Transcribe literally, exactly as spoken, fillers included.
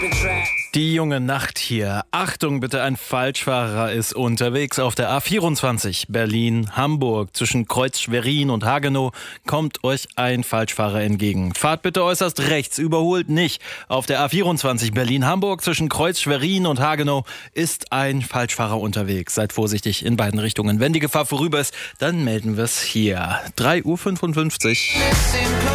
Die junge Nacht hier. Achtung bitte, ein Falschfahrer ist unterwegs auf der A vierundzwanzig Berlin-Hamburg. Zwischen Kreuz Schwerin und Hagenow kommt euch ein Falschfahrer entgegen. Fahrt bitte äußerst rechts, überholt nicht. Auf der A vierundzwanzig Berlin-Hamburg zwischen Kreuz Schwerin und Hagenow ist ein Falschfahrer unterwegs. Seid vorsichtig in beiden Richtungen. Wenn die Gefahr vorüber ist, dann melden wir es hier. drei Uhr fünfundfünfzig.